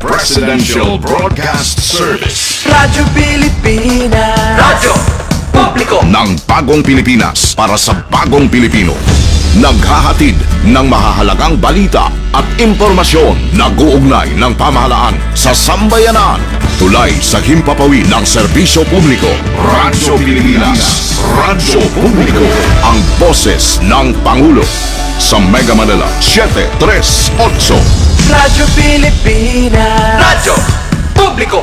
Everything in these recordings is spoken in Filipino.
Presidential Broadcast Service. Radyo Pilipinas. Radyo Publiko Ng bagong Pilipinas para sa bagong Pilipino. Naghahatid ng mahahalagang balita at impormasyon na guugnay ng pamahalaan sa sambayanan. Tulay sa himpapawid ng serbisyo publiko. Radyo Pilipinas. Radyo Publiko. Ang boses ng Pangulo. Sa Mega Manila, 738. Radyo Pilipinas. Radyo Publiko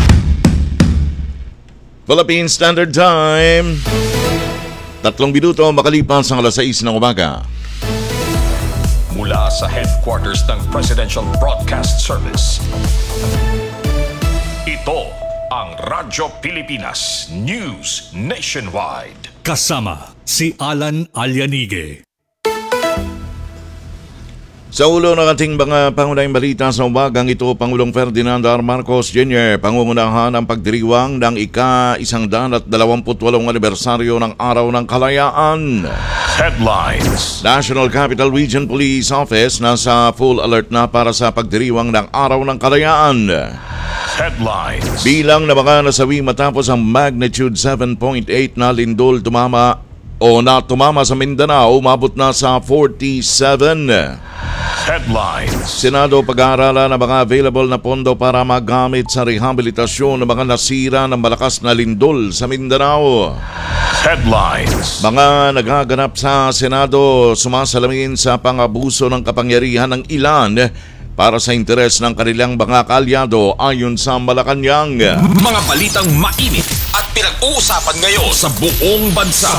Philippine Standard Time. 3 minuto makalipas ang alas 6 ng umaga. Mula sa headquarters ng Presidential Broadcast Service, ito ang Radyo Pilipinas News Nationwide. Kasama si Alan Alyanige. Sa ulo ng ating mga pangunahing balita sa umagang ito, Pangulong Ferdinand R. Marcos Jr. pangungunahan ang pagdiriwang ng ika-128 anibersaryo ng Araw ng Kalayaan. Headlines. National Capital Region Police Office nasa full alert na para sa pagdiriwang ng Araw ng Kalayaan. Headlines. Bilang na mga nasawi matapos ang magnitude 7.8 na lindol tumama sa Mindanao, umabot na sa 47. Headlines. Senado pag-aaralan ng mga available na pondo para magamit sa rehabilitasyon ng mga nasira ng malakas na lindol sa Mindanao. Headlines. Mga nagaganap sa Senado sumasalamin sa pang-abuso ng kapangyarihan ng ilan para sa interes ng kanilang mga kaalyado ayon sa Malacanang. Mga balitang mainit at pinag-uusapan ngayon sa buong bansa.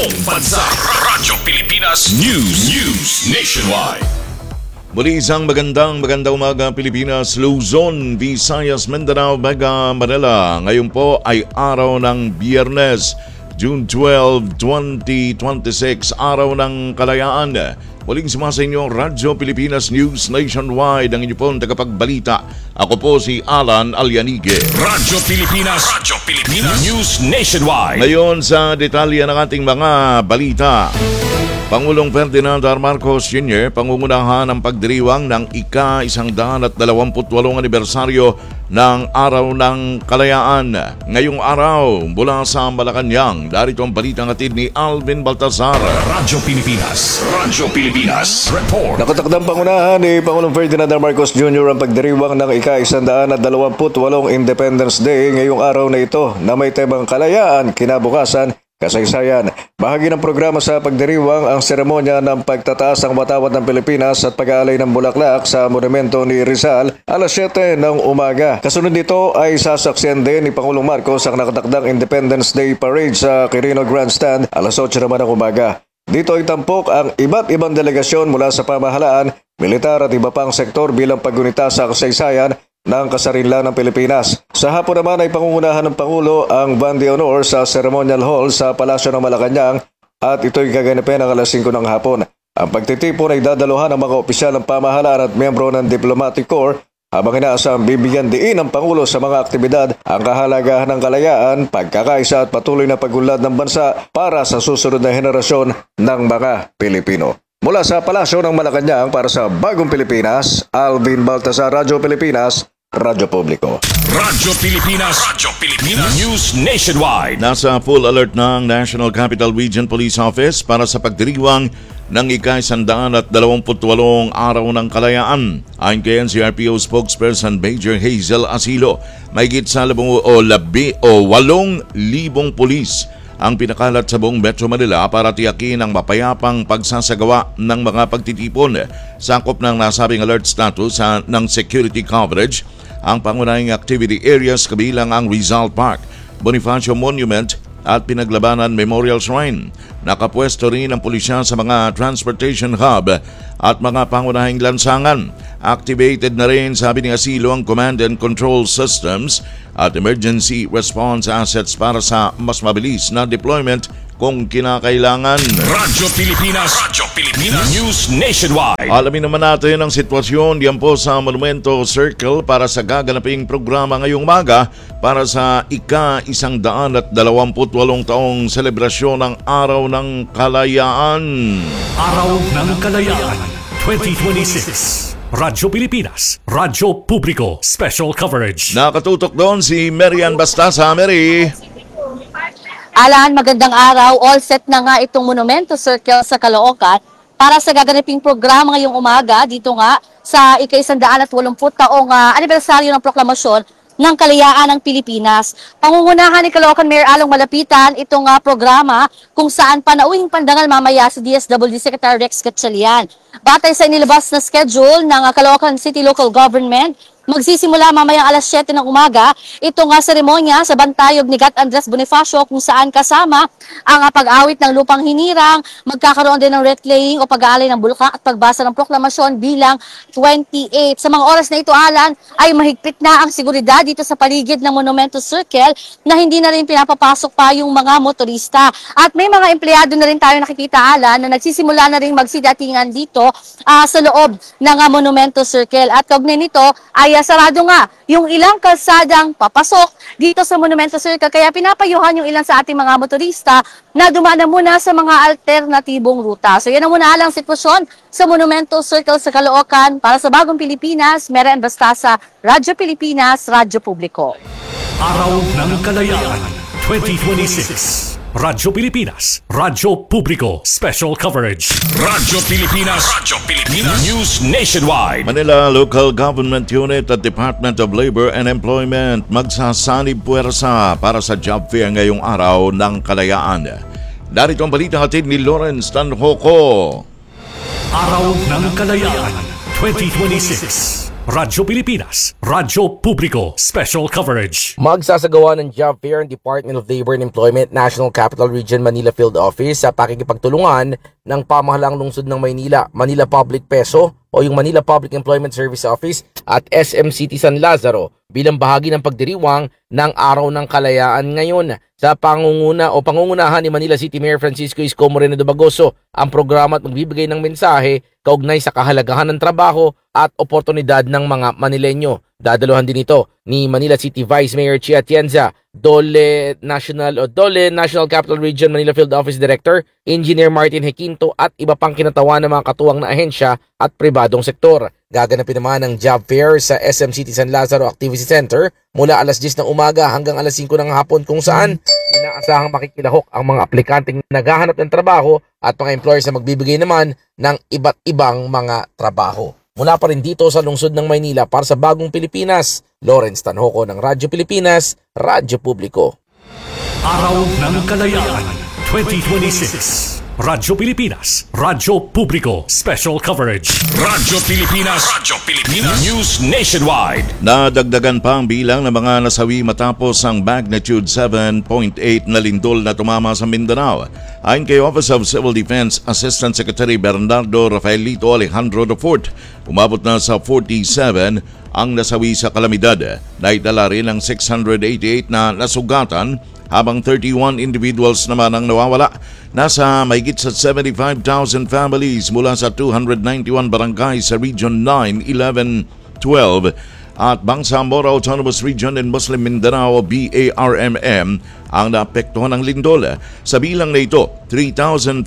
Radyo Pilipinas News Nationwide. Muli isang magandang umaga Pilipinas, Luzon, Visayas, Mindanao, Mega Manila. Ngayon po ay araw ng Biyernes, June 12, 2026, araw ng Kalayaan. Muling sumasa inyo, Radyo Pilipinas News Nationwide, ang inyo pong tagapagbalita. Ako po si Alan Alyanige. Radyo Pilipinas News Nationwide. Ngayon sa detalye ng ating mga balita. Pangulong Ferdinand R. Marcos Jr. pangungunahan ang pagdiriwang ng ika-128 anibersaryo ng Araw ng Kalayaan. Ngayong araw, mula sa Malacanang, darito ang balitang hatid ni Alvin Baltazar. Radyo Pilipinas Report. Nakatakdang pangunahan ni Pangulong Ferdinand R. Marcos Jr. ang pagdiriwang ng ika-128 Independence Day ngayong araw na ito na may temang kalayaan, kinabukasan, kasaysayan. Bahagi ng programa sa pagdiriwang ang seremonya ng pagtataas ng watawat ng Pilipinas at pag-aalay ng bulaklak sa monumento ni Rizal alas 7 ng umaga. Kasunod nito ay sasaksiyan din ni Pangulong Marcos ang nakatakdang Independence Day Parade sa Quirino Grandstand alas 8 naman ng umaga. Dito ay tampok ang iba't ibang delegasyon mula sa pamahalaan, militar at iba pang sektor bilang paggunita sa kasaysayan ng kasarinlan ng Pilipinas. Sa hapon naman ay pangungunahan ng Pangulo ang Band de Honor sa Ceremonial Hall sa Palasyo ng Malacanang at ito'y gaganapin ng alas 5 ng hapon. Ang pagtitipon ay dadaluhan ng mga opisyal ng pamahalaan at miyembro ng Diplomatic Corps habang inaasang bibigyan diin ng Pangulo sa mga aktibidad ang kahalagahan ng kalayaan, pagkakaisa at patuloy na pagunlad ng bansa para sa susunod na henerasyon ng mga Pilipino. Mula sa Palasyo ng Malacanang para sa Bagong Pilipinas, Alvin Baltazar, Radyo Pilipinas, Radyo Publiko. Radyo Pilipinas News Nationwide. Nasa full alert ng National Capital Region Police Office para sa pagdiriwang ng ika-128 Araw ng Kalayaan. Ayon kay NCRPO spokesperson Major Hazel Asilo, mahigit sa 8,000 pulis ang pinakalat sa buong Metro Manila para tiyakin ang mapayapang pagsasagawa ng mga pagtitipon. Sakop ng nasabing alert status ng security coverage ang pangunahing activity areas kabilang ang Rizal Park, Bonifacio Monument at Pinaglabanan Memorial Shrine. Nakapwesto rin ang pulisya sa mga transportation hub at mga pangunahing lansangan. Activated na rin, sabi ni Asilo, ang command and control systems at emergency response assets para sa mas mabilis na deployment kung kinakailangan. Radyo Pilipinas News Nationwide. Alamin naman natin ang sitwasyon diyan po sa Monumento Circle para sa gaganaping programa ngayong umaga para sa ika-128 taong selebrasyon ng Araw ng Kalayaan. Araw ng Kalayaan 2026. Radyo Pilipinas, Radyo Publiko, Special Coverage. Nakatutok doon si Marian Bastasa. Mary. Alan, magandang araw. All set na nga itong Monumento Circle sa Caloocan para sa gaganaping programa ngayong umaga dito nga sa ika-180 taong anibersaryo ng proklamasyon ng kalayaan ng Pilipinas. Pangungunahan ni Caloocan Mayor Along Malapitan itong programa kung saan panauhing pandangal mamaya si DSWD Secretary Rex Gatchalian. Batay sa inilabas na schedule ng Caloocan City Local Government, magsisimula mamayang alas 7 ng umaga itong seremonya sa bantayog ni Gat Andres Bonifacio kung saan kasama ang pag-awit ng lupang hinirang, magkakaroon din ng wreath-laying o pag-aalay ng bulkan at pagbasa ng proklamasyon bilang 28. Sa mga oras na ito, Alan, ay mahigpit na ang seguridad dito sa paligid ng Monumento Circle na hindi na rin pinapapasok pa yung mga motorista. At may mga empleyado na rin tayo nakikita, Alan, na nagsisimula na rin magsidatingan dito sa loob ng Monumento Circle. At kaugnay nito ay sarado nga yung ilang kalsadang papasok dito sa Monumento Circle. Kaya pinapayuhan yung ilan sa ating mga motorista na dumaan na muna sa mga alternatibong ruta. So yan ang muna lang sitwasyon sa Monumento Circle sa Caloocan. Para sa Bagong Pilipinas, Marian Bastasa, Radyo Pilipinas, Radyo Publiko. Araw ng Kalayaan 2026. Radyo Pilipinas, Radyo Publiko, Special Coverage. Radyo Pilipinas. Radyo Pilipinas. News Nationwide. Manila Local Government Unit at Department of Labor and Employment magsasanib puwersa para sa job fair ngayong araw ng kalayaan. Narito ang balita hatid ni Lawrence Tanhoco. Araw ng Kalayaan 2026. Radyo Pilipinas, Radyo Publiko, Special Coverage. Magsasagawa ng job fair ang Department of Labor and Employment National Capital Region Manila Field Office sa pakikipagtulungan ng pamahalaang lungsod ng Maynila, Manila Public Peso o yung Manila Public Employment Service Office at SM City San Lazaro bilang bahagi ng pagdiriwang ng Araw ng Kalayaan ngayon. Sa pangungunahan ni Manila City Mayor Francisco Isko Moreno de Bagoso, ang programa at magbibigay ng mensahe kaugnay sa kahalagahan ng trabaho at oportunidad ng mga Manileño. Dadaluhan din ito ni Manila City Vice Mayor Chia Atienza, Dole National Capital Region Manila Field Office Director, Engineer Martin Hequinto at iba pang kinatawan ng mga katuwang na ahensya at pribadong sektor. Gaganapin naman ang job fair sa SM City San Lazaro Activity Center mula alas 10 ng umaga hanggang alas 5 ng hapon kung saan inaasahang makikilahok ang mga aplikanteng naghahanap ng trabaho at mga employers na magbibigay naman ng iba't ibang mga trabaho. Mula pa rin dito sa lungsod ng Maynila para sa Bagong Pilipinas, Lawrence Tanhoco ng Radyo Pilipinas, Radyo Publiko. Araw ng Kalayaan 2026. Radyo Pilipinas, Radyo Publiko, Special Coverage. Radyo Pilipinas. Radyo Pilipinas. News Nationwide. Nadagdagan pa ang bilang ng mga nasawi matapos ang magnitude 7.8 na lindol na tumama sa Mindanao. Ayon kay Office of Civil Defense Assistant Secretary Bernardo Rafaelito Alejandro IV, umabot na sa 47 ang nasawi sa kalamidad. Naitala rin ang 688 na nasugatan habang 31 individuals naman ang nawawala. Nasa mahigit sa 75,000 families mula sa 291 barangays sa Region 9, 11, 12 at Bangsamoro Autonomous Region in Muslim Mindanao o BARMM ang naapektuhan ng lindol. Sa bilang na ito, 3,515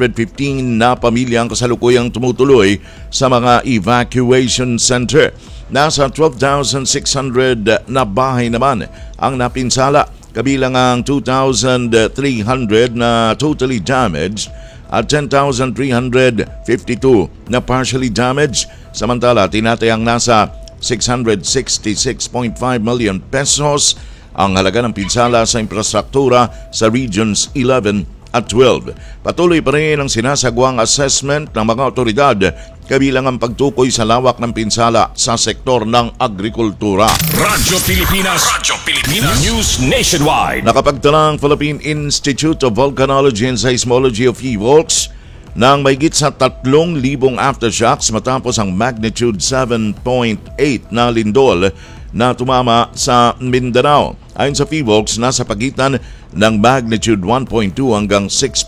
na pamilya ang kasalukuyang tumutuloy sa mga evacuation center. Nasa 12,600 na bahay naman ang napinsala, kabilang ang 2,300 na totally damaged at 10,352 na partially damaged. Samantala, tinatayang nasa 666.5 million pesos ang halaga ng pinsala sa infrastruktura sa Regions 11 at 12. Patuloy pa rin ang sinasagawang assessment ng mga otoridad kabilang ang pagtukoy sa lawak ng pinsala sa sektor ng agrikultura. Radyo Pilipinas. Radyo Pilipinas. News Nationwide. Nakapagtala ang Philippine Institute of Volcanology and Seismology of PHIVOLCS ng mahigit sa 3,000 aftershocks matapos ang magnitude 7.8 na lindol na tumama sa Mindanao. Ayon sa PHIVOLCS, nasa pagitan ng magnitude 1.2 hanggang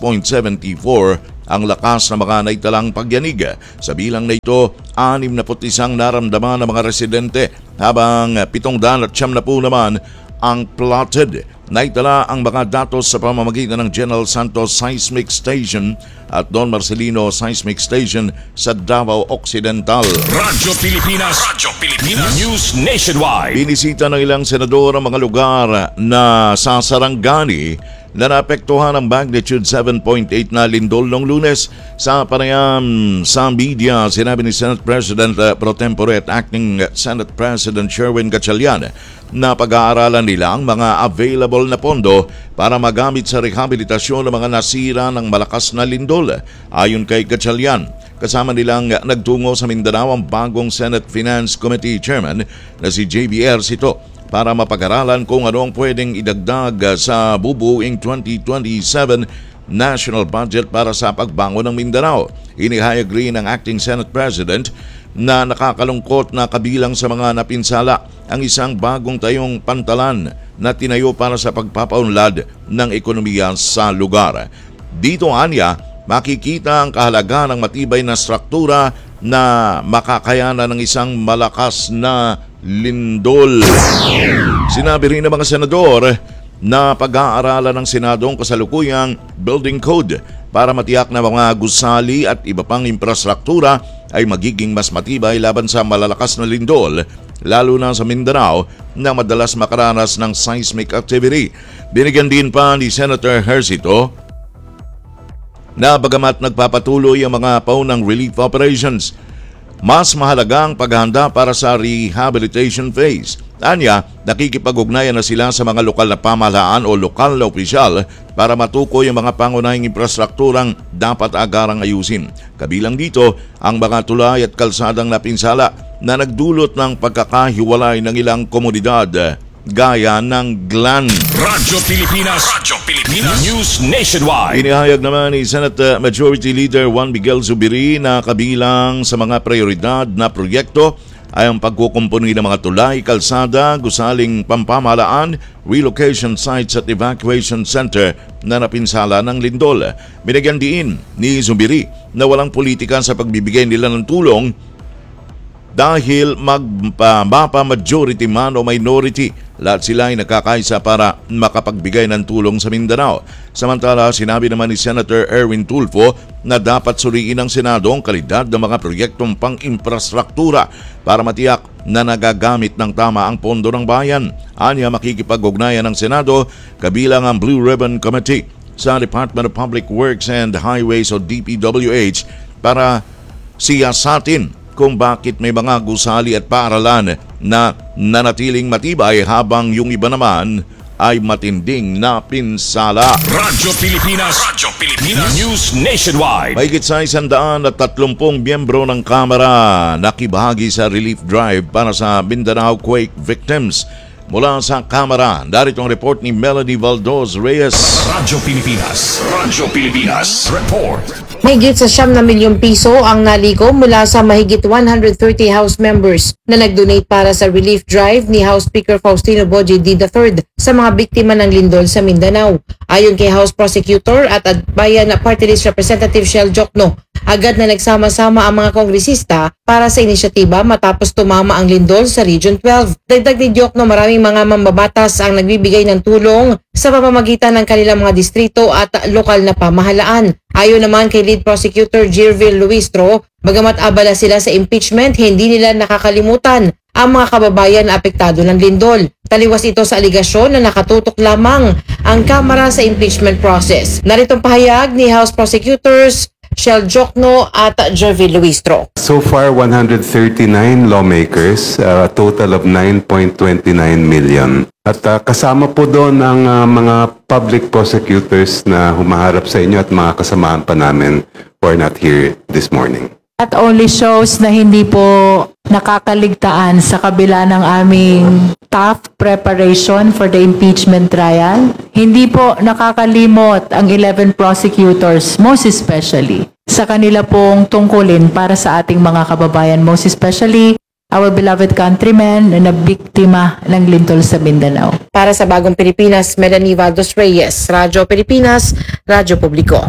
6.74 ang lakas ng mga naitalang pagyanig. Sa bilang na ito, 61 naramdaman ng mga residente habang 790 naman ang plotted. Naitala ang mga datos sa pamamagitan ng General Santos Seismic Station at Don Marcelino Seismic Station sa Davao Occidental. Radyo Pilipinas. News Nationwide. Binisita ng ilang senador ang mga lugar na sa Sarangani na naapektuhan ng magnitude 7.8 na lindol noong Lunes. Sa panayam sa media, sinabi ni Senate President pro tempore at Acting Senate President Sherwin Gatchalian na pag-aaralan nila ang mga available na pondo para magamit sa rehabilitasyon ng mga nasira ng malakas na lindol. Ayon kay Gatchalian, kasama nilang nagtungo sa Mindanao ang bagong Senate Finance Committee Chairman na si JB Ercito para mapag-aralan kung ano ang pwedeng idagdag sa bubuing 2027 national budget para sa pagbangon ng Mindanao. Inihayag rin ng Acting Senate President na nakakalungkot na kabilang sa mga napinsala ang isang bagong tayong pantalan na tinayo para sa pagpapaunlad ng ekonomiya sa lugar. Dito anya, makikita ang kahalaga ng matibay na struktura na makakayanan ng isang malakas na lindol. Sinabi rin ng mga senador na pag-aaralan ng Senado ang kasalukuyang building code para matiyak na mga gusali at iba pang infrastruktura ay magiging mas matibay laban sa malalakas na lindol, lalo na sa Mindanao na madalas makaranas ng seismic activity. Binigyan din pa ni Senator Hercito na bagamat nagpapatuloy ang mga paunang relief operations, mas mahalaga ang paghahanda para sa rehabilitation phase. Anya, nakikipag-ugnayan na sila sa mga lokal na pamahalaan o lokal na opisyal para matukoy ang mga pangunahing infrastrukturang dapat agarang ayusin. Kabilang dito ang mga tulay at kalsadang napinsala na nagdulot ng pagkakahiwalay ng ilang komunidad gaya ng Glan. Radyo Pilipinas. News Nationwide. Inihayag naman ni Senate Majority Leader Juan Miguel Zubiri na kabilang sa mga prioridad na proyekto ay ang pagkukumpuni ng mga tulay, kalsada, gusaling pampamahalaan, relocation sites at evacuation center na napinsala ng lindol. Binigyan diin ni Zubiri na walang politika sa pagbibigay nila ng tulong dahil mapa majority man o minority, lahat sila ay nakakaisa para makapagbigay ng tulong sa Mindanao. Samantala, sinabi naman ni Senator Erwin Tulfo na dapat suriin ng Senado ang kalidad ng mga proyektong pang-infrastruktura para matiyak na nagagamit ng tama ang pondo ng bayan. Anya, makikipag-ugnayan ng Senado kabilang ang Blue Ribbon Committee sa Department of Public Works and Highways o DPWH para siyasatin kung bakit may mga gusali at paaralan na nanatiling matibay habang yung iba naman ay matinding napinsala. Radyo Pilipinas. News Nationwide. Mahigit sa 130 miyembro ng Kamara nakibahagi sa relief drive para sa Mindanao quake victims. Mula sa Kamara, darito ang report ni Melanie Valdos Reyes. Radyo Pilipinas. Report. Mahigit sa 9 milyong piso ang naliko mula sa mahigit 130 House members na nag-donate para sa relief drive ni House Speaker Faustino Boje D. III sa mga biktima ng lindol sa Mindanao. Ayon kay House Prosecutor at Bayan Party List Representative Shell Jokno, agad na nagsama-sama ang mga kongresista para sa inisyatiba matapos tumama ang lindol sa Region 12. Dagdag ni Jokno, maraming mga mambabatas ang nagbibigay ng tulong sa pamamagitan ng kanilang mga distrito at lokal na pamahalaan. Ayon naman kay Lead Prosecutor Jirvil Luistro, bagamat abala sila sa impeachment, hindi nila nakakalimutan ang mga kababayan na apektado ng lindol. Taliwas ito sa aligasyon na nakatutok lamang ang Kamara sa impeachment process. Naritong pahayag ni House Prosecutors Shell Jokno at Jervil Luistro. So far, 139 lawmakers, a total of 9.29 million. At kasama po doon ang mga public prosecutors na humaharap sa inyo at mga kasamaan pa namin who are not here this morning. That only shows na hindi po nakakaligtaan sa kabila ng aming tough preparation for the impeachment trial. Hindi po nakakalimot ang 11 prosecutors, most especially sa kanila pong tungkulin para sa ating mga kababayan, most especially our beloved countrymen na biktima ng lindol sa Mindanao. Para sa Bagong Pilipinas, Melanie Valdos Reyes, Radyo Pilipinas, Radyo Publiko.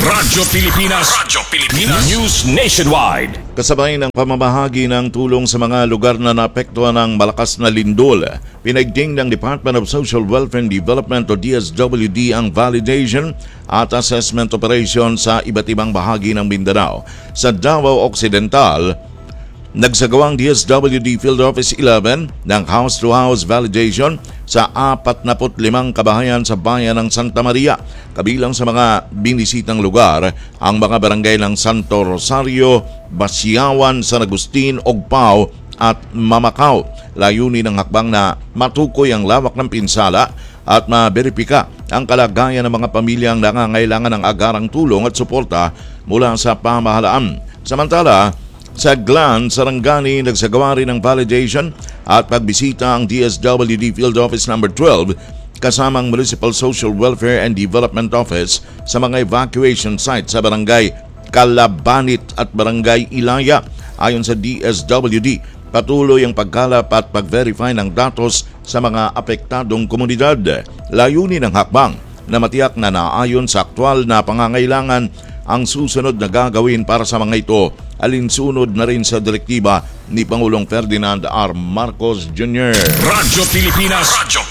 Radyo Pilipinas. News Nationwide. Kasabay ng pamamahagi ng tulong sa mga lugar na naapektuhan ng malakas na lindol, pinaigting ng Department of Social Welfare and Development o DSWD ang validation at assessment operation sa iba't ibang bahagi ng Mindanao. Sa Davao Occidental, nagsagawang DSWD Field Office 11 ng house-to-house validation sa 45 kabahayan sa bayan ng Santa Maria. Kabilang sa mga binisitang lugar ang mga barangay ng Santo Rosario, Basiawan, San Agustin, Ogpao at Mamakaw. Layunin ng hakbang na matukoy ang lawak ng pinsala at maberipika ang kalagayan ng mga pamilyang nangangailangan ng agarang tulong at suporta mula sa pamahalaan. Samantala, sa Glan, Sarangani, nagsagawa rin ng validation at pagbisita ang DSWD Field Office No. 12 kasamang Municipal Social Welfare and Development Office sa mga evacuation sites sa Barangay Calabanit at Barangay Ilaya. Ayon sa DSWD, patuloy ang pagkalap at pag-verify ng datos sa mga apektadong komunidad. Layunin ng hakbang na matiyak na naayon sa aktwal na pangangailangan ang susunod na gagawin para sa mga ito, alinsunod na rin sa direktiba ni Pangulong Ferdinand R. Marcos Jr. Radyo Pilipinas.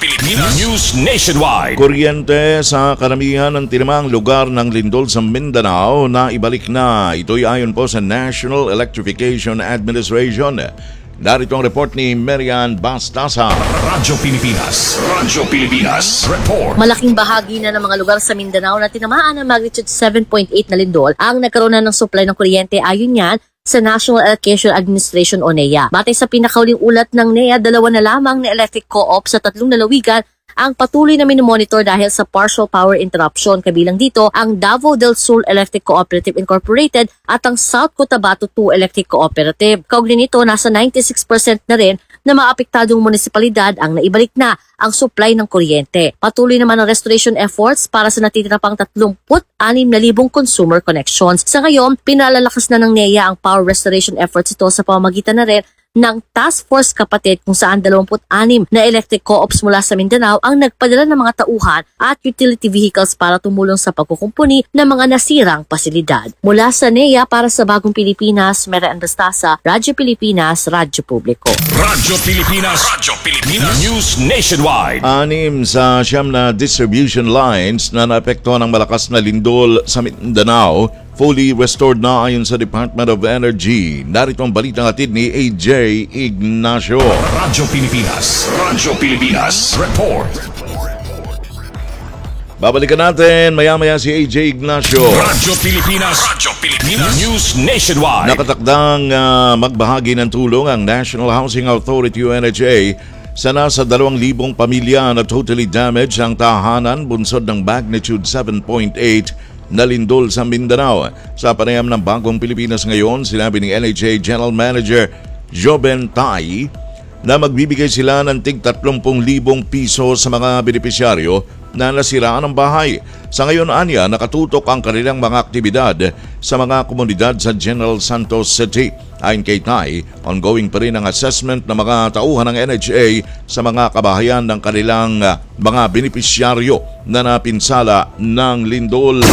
News Nationwide. Kuryente sa karamihan ng tinamang lugar ng lindol sa Mindanao na ibalik na. Ito'y ayon po sa National Electrification Administration. Narito ang report ni Marian Bastasa. Radyo Pilipinas. Report. Malaking bahagi na ng mga lugar sa Mindanao na tinamaan ng magnitude 7.8 na lindol ang nagkaroon na ng supply ng kuryente ayon yan sa National Electrification Administration o NEA. Batay sa pinakauling ulat ng NEA, 2 na lamang na electric co-op sa 3 lalawigan ang patuloy na minomonitor dahil sa partial power interruption. Kabilang dito ang Davao del Sur Electric Cooperative Incorporated at ang South Cotabato 2 Electric Cooperative. Kaugnay nito, nasa 96% na rin na maapektadong munisipalidad ang naibalik na ang supply ng kuryente. Patuloy naman ang restoration efforts para sa natitira pang 36,000 consumer connections. Sa ngayon, pinalalakas na ng NEA ang power restoration efforts ito sa pamamagitan na rin ng Task Force Kapatid kung saan 26 na electric co-ops mula sa Mindanao ang nagpadala ng mga tauhan at utility vehicles para tumulong sa pagkukumpuni ng mga nasirang pasilidad. Mula sa NEA para sa Bagong Pilipinas, Mera Andastasa, Radyo Pilipinas, Radyo Publiko. Radyo Pilipinas. News Nationwide. 6 sa 9 na distribution lines na naapektuhan ng malakas na lindol sa Mindanao fully restored na ayon sa Department of Energy. Narito ang balitang hatid ni AJ Ignacio. Radyo Pilipinas. Report. Babalikan natin maya-maya si AJ Ignacio. Radyo Pilipinas. News Nationwide. Nakatakdang magbahagi ng tulong ang National Housing Authority o NHA sa nasa 2,000 pamilya na totally damaged ang tahanan bunsod ng magnitude 7.8 na lindol sa Mindanao. Sa panayam ng Bagong Pilipinas ngayon, sinabi ni NHA General Manager Joben Tai na magbibigay sila ng tig 30,000 piso sa mga benepisyaryo na nasiraan ng bahay. Sa ngayon, anya, nakatutok ang kanilang mga aktibidad sa mga komunidad sa General Santos City. Ayon kay Tai, ongoing pa rin ang assessment ng mga tauhan ng NHA sa mga kabahayan ng kanilang mga benepisyaryo na napinsala ng lindol.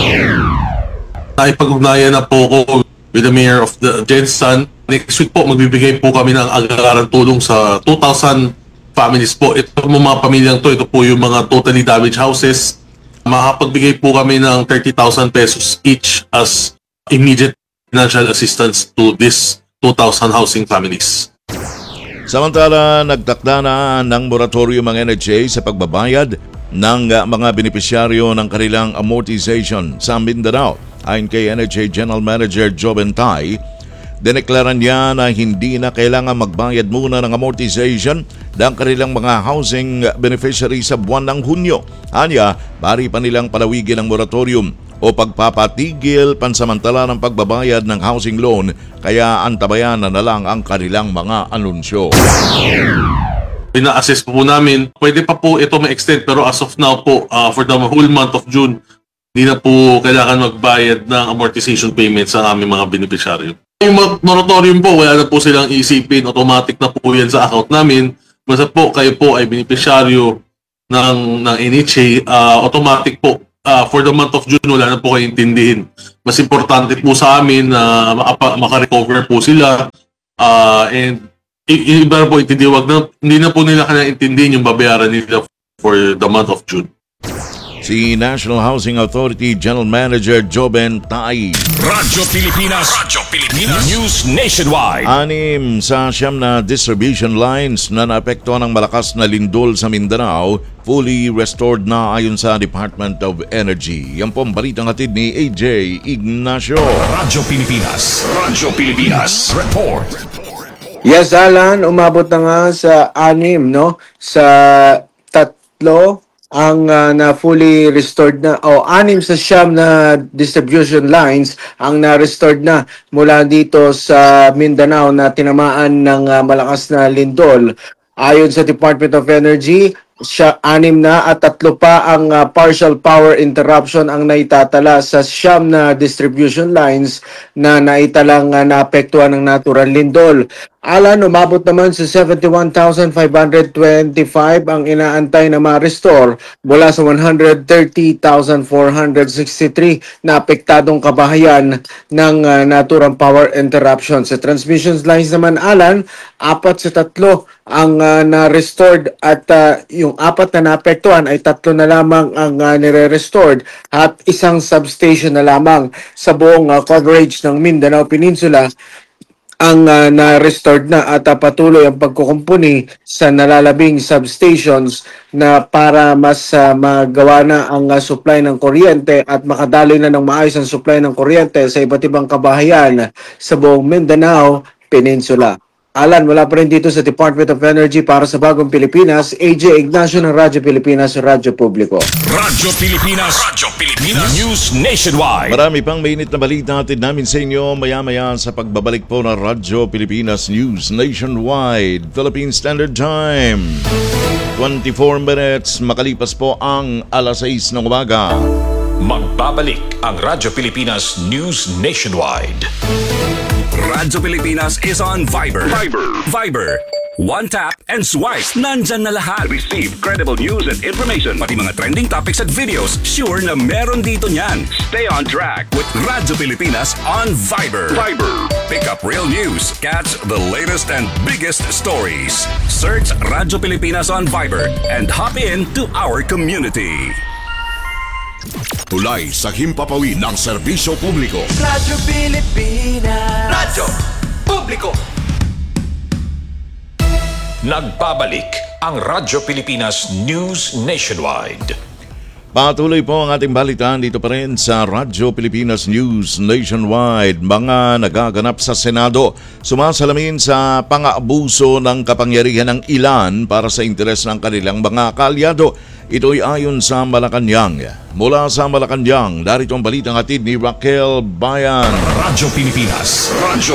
Naipag-ugnayan na po ko with the Mayor of the Jensen. Next week po, magbibigay po kami ng agarang tulong sa 2,000 families po. Ito mga pamilyang to, ito po yung mga totally damaged houses. Makapagbigay po kami ng 30,000 pesos each as immediate financial assistance to this 2,000 housing families. Samantala, nagtakda na ng moratorium ang NHA sa pagbabayad ng mga benepisyaryo ng kanilang amortization sa Mindanao. Ayon kay NHA General Manager Joben Tai, dineklara niya na hindi na kailangan magbayad muna ng amortization ng kanilang mga housing beneficiary sa buwan ng Hunyo. Anya, bari pa nilang palawigin ang moratorium o pagpapatigil pansamantala ng pagbabayad ng housing loan, kaya antabayan na lang ang kanilang mga anunsyo. Pina-assess po namin, pwede pa po ito ma-extend pero as of now po, for the whole month of June, hindi na po kailangan magbayad ng amortization payments sa aming mga beneficiaryo. Yung moratorium po, wala na po silang iisipin, automatic na po yan sa account namin. Basta po kayo po ay beneficiaryo ng NHA, automatic po for the month of June, wala na po kayo intindihin. Mas importante po sa amin na makarecover po sila. And iba na po intindihin, hindi na po nila kaya intindihin yung babayaran nila for the month of June. Si National Housing Authority General Manager Joben Tai. Radyo Pilipinas. News Nationwide. 6 sa 9 na distribution lines na naapektuhan ng malakas na lindol sa Mindanao, fully restored na ayon sa Department of Energy. Yan po ang balitang hatid ni AJ Ignacio. Radyo Pilipinas. Report. Yes, Alan, umabot na nga sa 6, no? Sa 3 ang na fully restored na, o 6 sa 9 na distribution lines ang na-restored na mula dito sa Mindanao na tinamaan ng malakas na lindol. Ayon sa Department of Energy, 6 na at 3 pa ang partial power interruption ang naitatala sa 9 na distribution lines na naitalang naapektuhan ng natural lindol. Alan, umabot naman sa 71,525 ang inaantay na ma-restore mula sa 130,463 na apektadong kabahayan ng naturang power interruption. Sa transmission lines naman, Alan, 4 sa 3 ang na-restored at yung 4 na naapektuhan ay 3 na lamang ang nire-restored at 1 substation na lamang sa buong coverage ng Mindanao Peninsula ang na-restored na at patuloy ang pagkukumpuni sa nalalabing substations na para mas magawa na ang supply ng kuryente at makadaloy na ng maayos ang supply ng kuryente sa iba't ibang kabahayan sa buong Mindanao Peninsula. Alan, wala pa rin dito sa Department of Energy para sa Bagong Pilipinas, AJ Ignacio ng Radyo Pilipinas, Radyo Publiko. Radyo Pilipinas. News Nationwide. Marami pang mainit na balita natin namin sa inyo maya-maya sa pagbabalik po ng Radyo Pilipinas News Nationwide, Philippine Standard Time. 24 minutes makalipas po ang 6 ng umaga. Magbabalik ang Radyo Pilipinas News Nationwide. Radyo Pilipinas is on Viber. Viber. One tap and swipe. Nandyan na lahat. Receive credible news and information. Pati mga trending topics at videos. Sure na meron dito niyan. Stay on track with Radyo Pilipinas on Viber. Pick up real news. Catch the latest and biggest stories. Search Radyo Pilipinas on Viber and hop in to our community. Tulay sa himpapawid ng serbisyo publiko. Radyo Pilipinas. Radyo Publiko. Nagbabalik ang Radyo Pilipinas News Nationwide. Patuloy po ang ating balitaan dito pa rin sa Radyo Pilipinas News Nationwide. Mga nagaganap sa Senado, sumasalamin sa pang-aabuso ng kapangyarihan ng ilan para sa interes ng kanilang mga kaalyado. Ito'y ayon sa Malacanang. Mula sa Malacanang, darito ang balitang hatid ni Raquel Bayan. Radyo Pilipinas.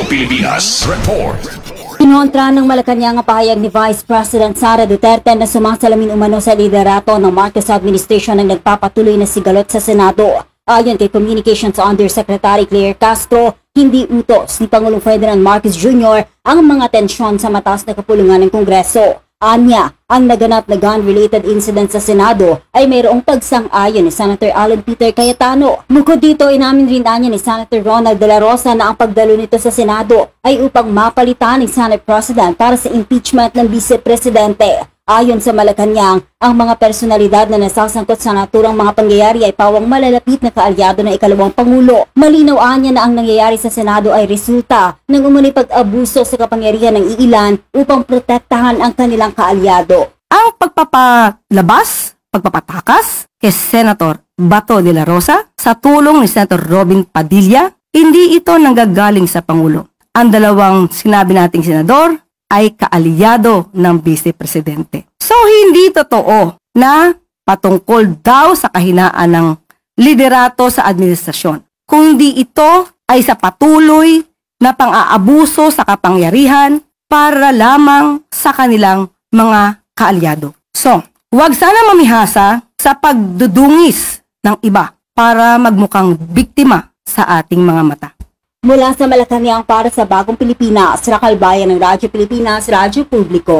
Report. Kinontra ng Malacanang ang pahayag ni Vice President Sara Duterte na sumasalamin umano sa liderato ng Marcos administration ang nagpapatuloy na sigalot sa Senado. Ayon kay Communications Undersecretary Claire Castro, hindi utos ni Pangulong Ferdinand Marcos Jr. ang mga tensyon sa mataas na kapulungan ng Kongreso. Anya, ang naganap na gun-related incident sa Senado ay mayroong pagsang-ayon ni Senator Alan Peter Cayetano. Bukod dito, inamin rin niya ni Senator Ronald De La Rosa na ang pagdalo nito sa Senado ay upang mapalitan ni Senate President para sa impeachment ng Vice Presidente. Ayon sa Malacanang, ang mga personalidad na nasasangkot sa naturang mga pangyayari ay pawang malalapit na kaalyado ng ikalawang Pangulo. Malinaw niya na ang nangyayari sa Senado ay resulta ng umano'y pag-abuso sa kapangyarihan ng iilan upang protektahan ang kanilang kaalyado. Ang pagpapalabas, pagpapatakas kay Senator Bato de la Rosa sa tulong ni Senator Robin Padilla, hindi ito nanggagaling sa Pangulo. Ang dalawang sinabi nating senador ay kaalyado ng Vice Presidente. So hindi totoo na patungkol daw sa kahinaan ng liderato sa administrasyon, kundi ito ay sa patuloy na pang-aabuso sa kapangyarihan para lamang sa kanilang mga kaalyado. So, huwag sana mamihasa sa pagdudungis ng iba para magmukhang biktima sa ating mga mata. Mula sa Malacanang para sa Bagong Pilipinas, Raquel Bayan ng Radyo Pilipinas, Radyo Publiko.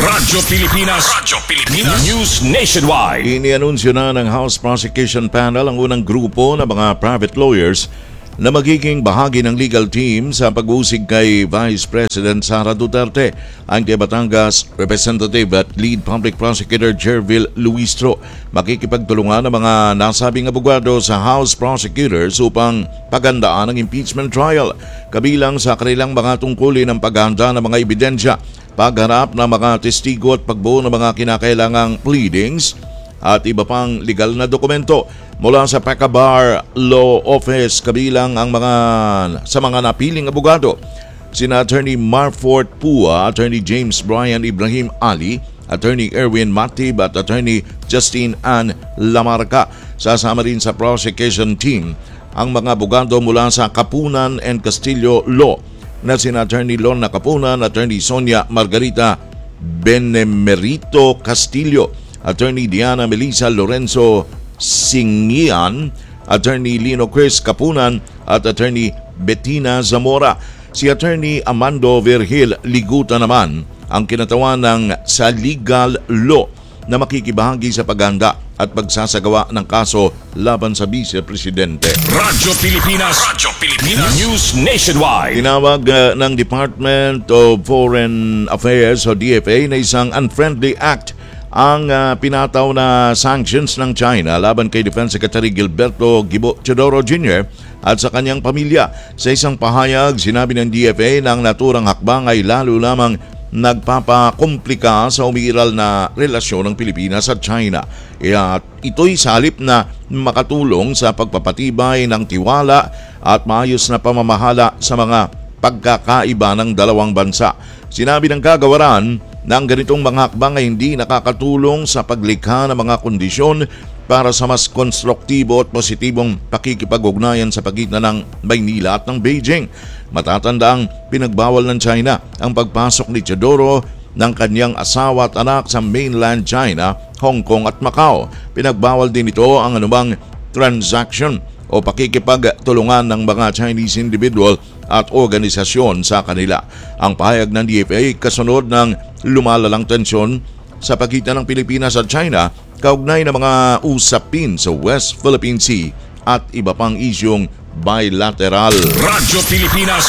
Radyo Pilipinas. News Nationwide. Inianunsyo na ng House Prosecution Panel ang unang grupo ng mga private lawyers na magiging bahagi ng legal team sa pag-uusig kay Vice President Sara Duterte. Ang kay Batangas Representative at Lead Public Prosecutor Jervil Luistro makikipagtulungan ng mga nasabing abogado sa House Prosecutors upang paghandaan ang impeachment trial. Kabilang sa kanilang mga tungkulin ng paghahanda ng mga ebidensya, pagharap ng mga testigo at pagbuo ng mga kinakailangang pleadings at iba pang legal na dokumento. Mula sa Pacabar Law Office, kabilang ang sa mga napiling abogado, sina Attorney Marfort Pua, Attorney James Brian Ibrahim Ali, Attorney Erwin Matib at Attorney Justine Ann Lamarca. Sasama rin sa prosecution team ang mga abogado mula sa Kapunan and Castillo Law na sina Attorney Lorna Kapunan, Attorney Sonia Margarita Benemerito Castillo, Attorney Diana Melissa Lorenzo Singian, Attorney Lino Chris Kapunan at Attorney Bettina Zamora. Si Attorney Amando Virgil Liguta naman ang kinatawan ng sa legal law na makikibahagi sa paghanda at pagsasagawa ng kaso laban sa Vice Presidente. Radyo Pilipinas. News Nationwide. Tinawag ng Department of Foreign Affairs o DFA na isang unfriendly act ang pinataw na sanctions ng China laban kay Defense Secretary Gilberto Gibo Teodoro Jr. at sa kanyang pamilya. Sa isang pahayag, sinabi ng DFA na ang naturang hakbang ay lalo lamang nagpapakomplika sa umiiral na relasyon ng Pilipinas at China. At ito'y salip na makatulong sa pagpapatibay ng tiwala at maayos na pamamahala sa mga pagkakaiba ng dalawang bansa. Sinabi ng kagawaran na ang ganitong mga hakbang ay hindi nakakatulong sa paglikha ng mga kondisyon para sa mas konstruktibo at positibong pakikipag-ugnayan sa pagitan ng Maynila at ng Beijing. Matatandaang pinagbawal ng China ang pagpasok ni Teodoro ng kanyang asawa at anak sa mainland China, Hong Kong at Macau. Pinagbawal din ito ang anumang transaction o pakikipagtulungan ng mga Chinese individual at organisasyon sa kanila. Ang pahayag ng DFA kasunod ng lumalalang tensyon sa pagitan ng Pilipinas at China kaugnay ng mga usapin sa West Philippine Sea at iba pang isyong bilateral. Radyo Pilipinas.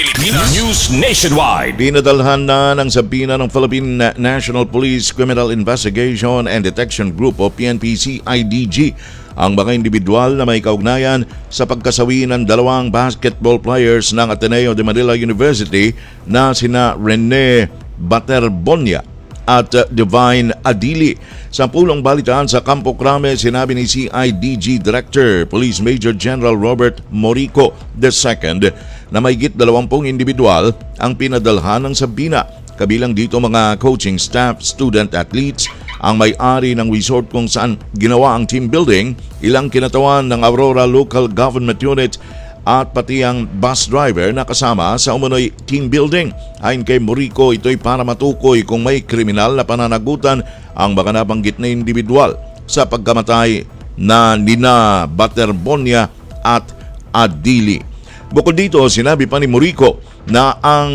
News Nationwide. Dinadalhan na ng sabina ng Philippine National Police Criminal Investigation and Detection Group o PNP-CIDG ang mga individual na may kaugnayan sa pagkasawi ng dalawang basketball players ng Ateneo de Manila University na sina Rene Baterbonia at Divine Adili. Sa pulong balitaan sa Campo Crame, sinabi ni CIDG Director Police Major General Robert Morico II na mahigit 20 individual ang pinadalhan ng sabina. Kabilang dito mga coaching staff, student athletes, ang may-ari ng resort kung saan ginawa ang team building, ilang kinatawan ng Aurora Local Government Unit at pati ang bus driver na kasama sa umunoy team building. Ayon kay Morico, ito'y para matukoy kung may kriminal na pananagutan ang mga nabanggit na individual sa pagkamatay na nina Baterbonia at Adili. Bukod dito, sinabi pa ni Morico na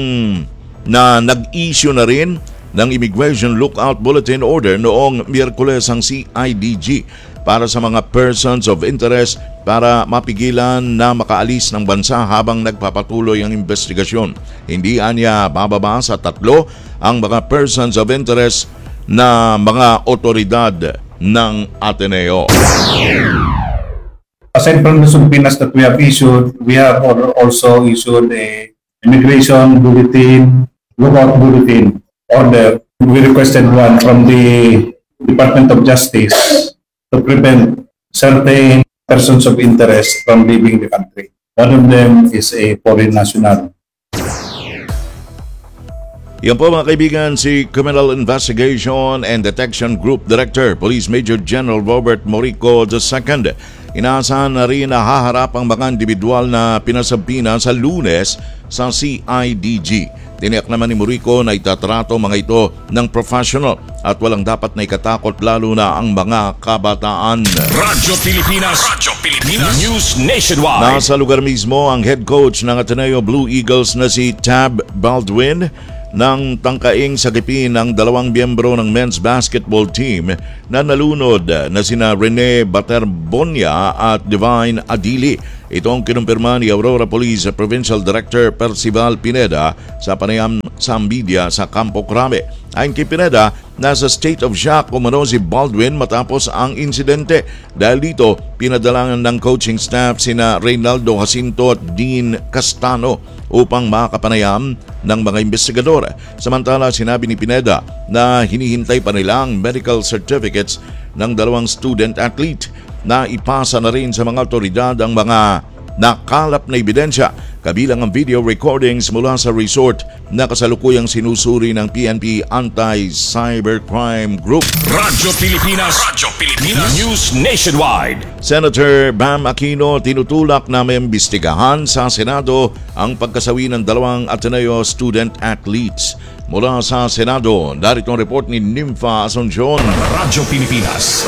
nag-issue na rin ng Immigration Lookout Bulletin Order noong Miyerkules ang CIDG para sa mga persons of interest para mapigilan na makaalis ng bansa habang nagpapatuloy ang investigasyon. Hindi anya bababa sa 3 ang mga persons of interest na mga otoridad ng Ateneo. Aside from the subpoenas that we have issued, we have also issued a Immigration Bulletin, Lookout Bulletin Order. We requested one from the Department of Justice to prevent certain persons of interest from leaving the country. One of them is a foreign national. Yan po mga kaibigan, si Criminal Investigation and Detection Group Director Police Major General Robert Morico II. Inaasahan na rin na haharap ang mga individual na pinasabina sa Lunes sa CIDG. Tiniyak naman ni Morico na itatrato mga ito ng professional at walang dapat na ikatakot lalo na ang mga kabataan. Radyo Pilipinas. News Nationwide. Nasa lugar mismo ang head coach ng Ateneo Blue Eagles na si Tab Baldwin ng tangkaing sagipin ng dalawang miyembro ng men's basketball team na nalunod na sina Rene Baterbonia at Divine Adili. Ito ang kinumpirma ni Aurora Police Provincial Director Percival Pineda sa panayam sa media sa Campo Crame. Ayon kay Pineda, nasa state of shock umano si Baldwin matapos ang insidente. Dahil dito, pinadalangan ng coaching staff sina Reynaldo Jacinto at Dean Castano upang makapanayam ng mga investigador. Samantala, sinabi ni Pineda na hinihintay pa nila ang medical certificates ng dalawang student athlete na ipasa na rin sa mga otoridad ang mga nakalap na ebidensya, kabilang ang video recordings mula sa resort na kasalukuyang sinusuri ng PNP Anti-Cybercrime Group. Radyo Pilipinas News Nationwide. Senator Bam Aquino tinutulak na may imbestigahan sa Senado ang pagkasawi ng dalawang Ateneo student athletes. Mula sa Senado, narito ang report ni Nympha Asuncion. Radyo Pilipinas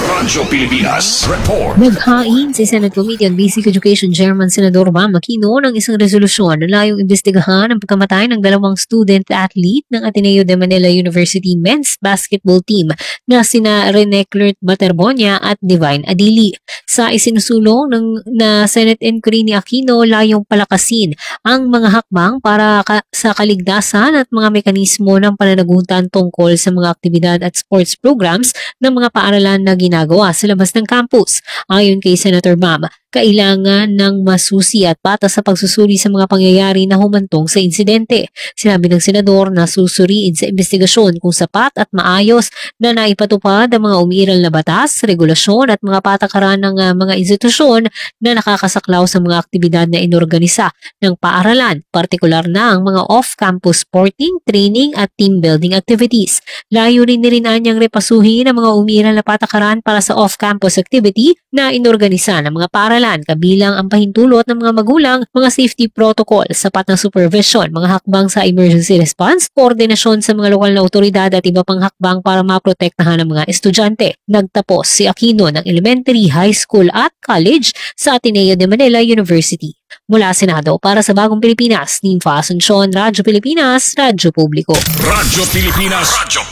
Report. Naghain si Senate Committee on Basic Education Chairman Senador Bam Aquino ng isang resolusyon na layong imbestigahan ang pagkamatay ng dalawang student athlete ng Ateneo de Manila University men's basketball team na sina Rene Clert Baterbonia at Divine Adili. Sa isinusulong na Senate inquiry ni Aquino, layong palakasin ang mga hakbang para sa kaligtasan at mga mekanismo ng pananagutan tungkol sa mga aktibidad at sports programs ng mga paaralan na ginagawa sa labas ng campus. Ayon kay Senator Bam, kailangan ng masusi at patas sa pagsusuri sa mga pangyayari na humantong sa insidente. Sinabi ng senador na susuriin sa investigasyon kung sapat at maayos na naipatupad ang mga umiiral na batas, regulasyon at mga patakaran ng mga institusyon na nakakasaklaw sa mga aktibidad na inorganisa ng paaralan, partikular na ang mga off-campus sporting, training at team building activities. Layunin ni rin anyang repasuhin ang mga umiiral na patakaran para sa off-campus activity na inorganisa ng mga paaralan, kabilang ang pahintulot ng mga magulang, mga safety protocol, sapat na supervision, mga hakbang sa emergency response, koordinasyon sa mga lokal na otoridad at iba pang hakbang para maprotektahan ang mga estudyante. Nagtapos si Aquino ng elementary, high school at college sa Ateneo de Manila University. Mula Senado para sa Bagong Pilipinas, Nympha Asuncion, Radyo Pilipinas, Radyo Publiko. Radyo Pilipinas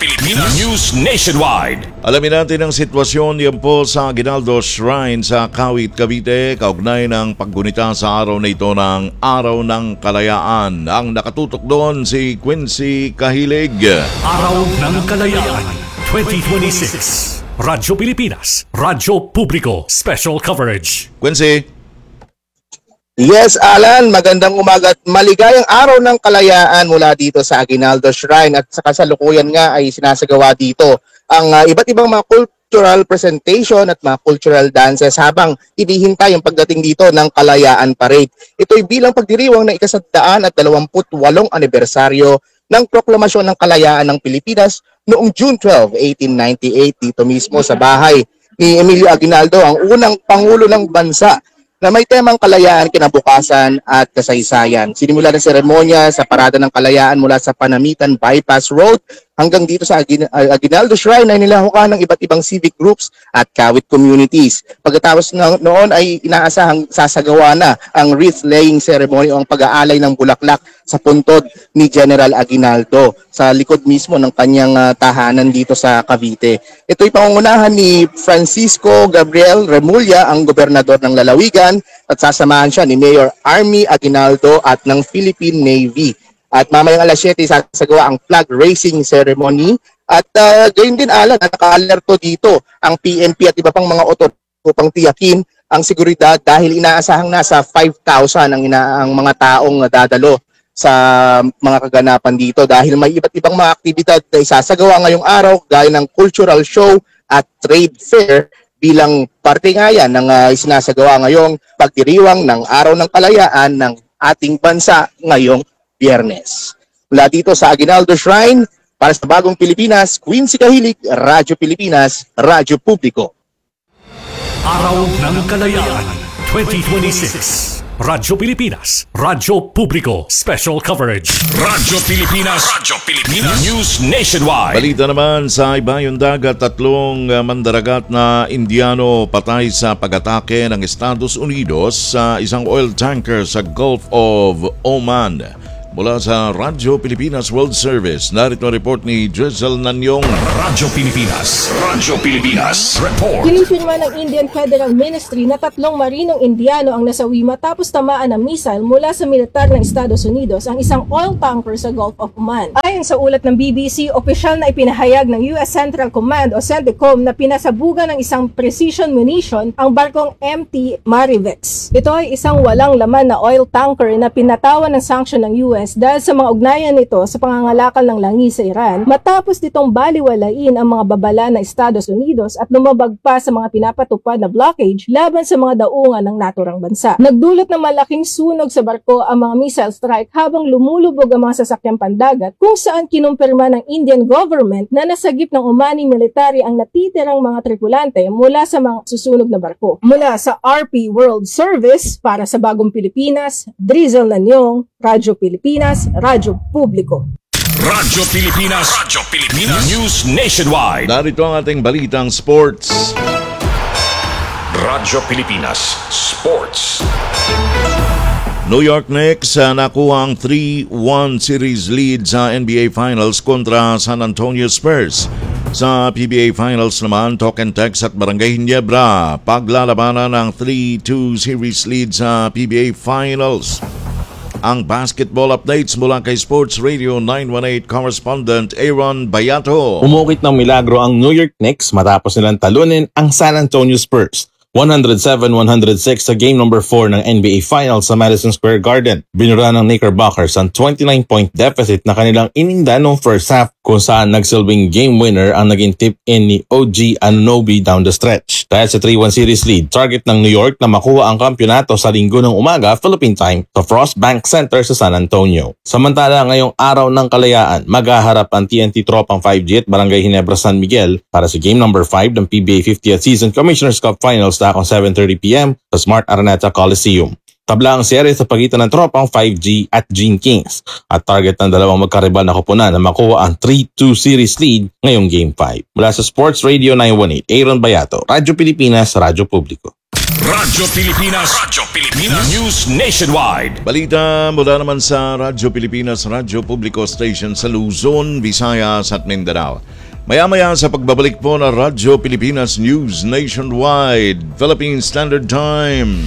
News Nationwide. Alamin natin ang sitwasyon niyan po sa Aguinaldo Shrine sa Kawit, Cavite, kaugnay ng paggunita sa araw na ito ng Araw ng Kalayaan. Ang nakatutok doon si Quincy Kahilig. Araw ng Kalayaan 2026. Radyo Pilipinas, Radyo Publiko, Special Coverage. Quincy. Yes, Alan, magandang umaga at maligayang araw ng kalayaan mula dito sa Aguinaldo Shrine at sa kasalukuyan nga ay sinasagawa dito ang iba't ibang mga cultural presentation at mga cultural dances habang hinihintay ang pagdating dito ng Kalayaan Parade. Ito'y bilang pagdiriwang ng ika-128 anibersaryo ng Proklamasyon ng Kalayaan ng Pilipinas noong June 12, 1898 dito mismo sa bahay ni Emilio Aguinaldo, ang unang Pangulo ng Bansa na may temang kalayaan, kinabukasan at kasaysayan. Sinimula ng seremonya sa Parada ng Kalayaan mula sa Panamitan Bypass Road hanggang dito sa Aguinaldo Shrine ay nilahukan ng iba't ibang civic groups at kawit communities. Pagkatapos noon ay inaasahang sasagawa na ang wreath laying ceremony o ang pag-aalay ng bulaklak sa puntod ni General Aguinaldo sa likod mismo ng kanyang tahanan dito sa Cavite. Ito'y pangungunahan ni Francisco Gabriel Remulla, ang gobernador ng Lalawigan, at sasamahan siya ni Mayor Army Aguinaldo at ng Philippine Navy. At mamayang alas 7 sasagawa ang flag raising ceremony at gayon din, Alan, naka-alerto dito ang PNP at iba pang mga otoridad upang tiyakin ang seguridad dahil inaasahang nasa 5,000 ang mga taong dadalo sa mga kaganapan dito dahil may iba't ibang mga aktibidad na isasagawa ngayong araw gaya ng cultural show at trade fair bilang parte nga yan ng isinasagawa ngayong pagdiriwang ng Araw ng Kalayaan ng ating bansa ngayong Biyernes. Mula dito sa Aguinaldo Shrine, para sa Bagong Pilipinas, Quincy Kahilig, Radyo Pilipinas, Radyo Publiko. Araw ng Kalayaan 2026. Radyo Pilipinas, Radyo Publiko, Special Coverage. Radyo Pilipinas News Nationwide. Balita naman sa Ibayong Dagat, 3 mandaragat na Indiano patay sa pag-atake ng Estados Unidos sa isang oil tanker sa Gulf of Oman. Mula sa Radyo Pilipinas World Service, narito ang report ni Drizzle Nanyong. Radyo Pilipinas. Radyo Pilipinas. Report. Kinifirma ng Indian Federal Ministry na 3 marinong Indiano ang nasawi matapos tamaan ng missile mula sa militar ng Estados Unidos ang isang oil tanker sa Gulf of Oman. Ayon sa ulat ng BBC, opisyal na ipinahayag ng US Central Command o CENTCOM na pinasabugan ng isang precision munition ang barkong MT Marivex. Ito ay isang walang laman na oil tanker na pinatawan ng sanction ng US dahil sa mga ugnayan nito sa pangangalakal ng langis sa Iran matapos nitong baliwalain ang mga babala ng Estados Unidos at lumabag pa sa mga pinapatupad na blockage laban sa mga daungan ng naturang bansa. Nagdulot ng malaking sunog sa barko ang mga missile strike habang lumulubog ang mga sasakyang pandagat kung saan kinumpirma ng Indian government na nasagip ng Omani military ang natitirang mga tripulante mula sa mga susunog na barko. Mula sa RP World Service para sa Bagong Pilipinas, Drizzle Nanyong, Radyo Pilipinas, Radyo Publiko. Radyo Pilipinas. Radyo Pilipinas. News Nationwide. Narito ang ating balitang sports. Radyo Pilipinas Sports. New York Knicks nakuha ang 3-1 series lead sa NBA Finals kontra San Antonio Spurs. Sa PBA Finals naman, Tokentex at Barangay Ginebra paglalabanan ng 3-2 series lead sa PBA Finals. Ang basketball updates mula kay Sports Radio 918 correspondent Aaron Bayato. Umukit ng milagro ang New York Knicks matapos nilang talunin ang San Antonio Spurs. 107-106 sa game number 4 ng NBA Finals sa Madison Square Garden. Binura ng Knickerbockers ang 29-point deficit na kanilang ininda noong first half kung saan nagsilbing game winner ang naging tip-in ni OG Anunoby down the stretch. Dahil sa 3-1 series lead, target ng New York na makuha ang kampyonato sa linggo ng umaga Philippine time sa Frost Bank Center sa San Antonio. Samantala ngayong araw ng kalayaan, maghaharap ang TNT Tropang 5G at Barangay Ginebra San Miguel para sa game number 5 ng PBA 50th Season Commissioner's Cup Finals na kung 7:30 p.m. sa Smart Araneta Coliseum. Tabla ang serye sa pagitan ng Tropang 5G at Gene Kings at target ng dalawang magkaribal na koponan na makuha ang 3-2 series lead ngayong Game 5. Mula sa Sports Radio 918, Aaron Bayato, Radyo Pilipinas, Radyo Publiko. Radyo Pilipinas. Radyo Pilipinas. News Nationwide. Balita mula naman sa Radyo Pilipinas, Radyo Publiko Station sa Luzon, Visayas at Mindanao. Maya-maya sa pagbabalik po ng Radyo Pilipinas News Nationwide, Philippine Standard Time.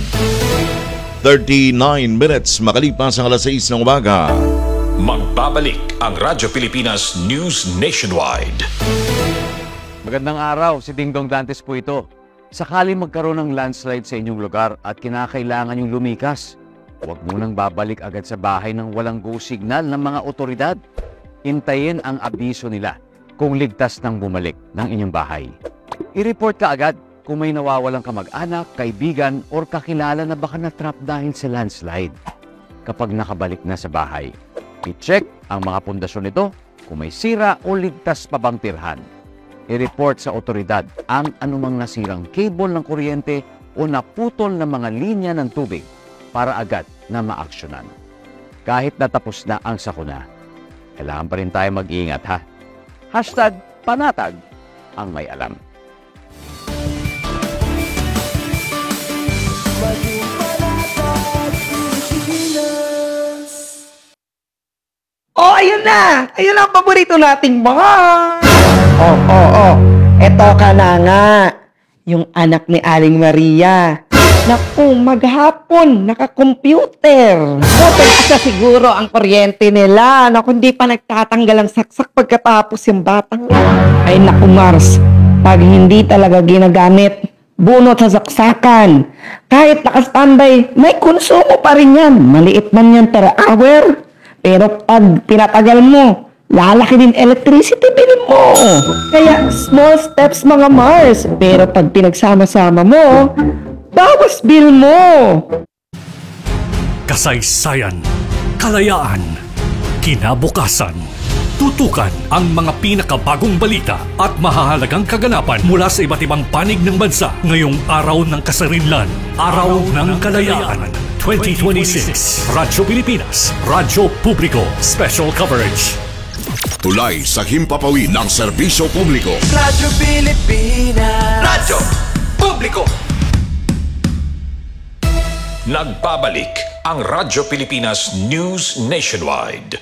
39 minutes makalipas ang alas 6 ng umaga. Magbabalik ang Radyo Pilipinas News Nationwide. Magandang araw, si Dingdong Dantes po ito. Sakali magkaroon ng landslide sa inyong lugar at kinakailangan yung lumikas, huwag munang babalik agad sa bahay ng walang go signal ng mga otoridad. Hintayin ang abiso nila kung ligtas nang bumalik ng inyong bahay. I-report ka agad kung may nawawalang kamag-anak, kaibigan, or kakilala na baka na-trap dahil sa landslide. Kapag nakabalik na sa bahay, i-check ang mga pundasyon nito kung may sira o ligtas pa bang tirhan. I-report sa otoridad ang anumang nasirang cable ng kuryente o naputol na mga linya ng tubig para agad na maaksyonan. Kahit natapos na ang sakuna, kailangan pa rin tayo mag-iingat ha. #panatag ang may alam. Oh, ayun na! Ayun ang paborito nating bar! Eto ka na nga. Yung anak ni Aling Maria. Naku, maghapon, naka-computer. Asa siguro ang kuryente nila. Naku, hindi pa nagtatanggal ang saksak pagkatapos yung batang. Ay naku, Mars. Pag hindi talaga ginagamit, bunot sa saksakan. Kahit naka-standby, may konsumo pa rin yan. Maliit man yan per hour. Pero pag pinatagal mo, lalaki din electricity bill mo. Kaya small steps mga Mars. Pero pag pinagsama-sama mo, bawas bill mo. Kasaysayan, kalayaan, kinabukasan. Tutukan ang mga pinakabagong balita at mahahalagang kaganapan mula sa iba't ibang panig ng bansa ngayong Araw ng Kasarinlan, Araw ng Kalayaan 2026. Radyo Pilipinas, Radyo Publiko, Special Coverage. Tulay sa himpapawid ng serbisyo publiko. Radyo Pilipinas. Radyo Publiko. Nagbabalik ang Radyo Pilipinas News Nationwide.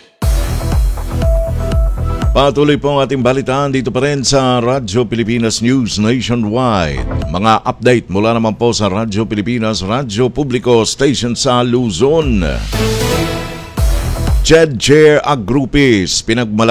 Patuloy po ang ating balitaan dito pa rin sa Radyo Pilipinas News Nationwide. Mga update mula naman po sa Radyo Pilipinas, Radyo Publiko Station sa Luzon. Jed Chair Agrupis, pinagmalaki